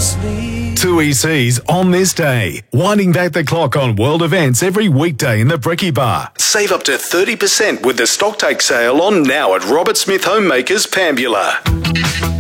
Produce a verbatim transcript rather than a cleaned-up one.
Two E Cs on this day, winding back the clock on world events every weekday in the Bricky Bar. Save up to thirty percent with the Stocktake sale on now at Robert Smith Homemakers, Pambula.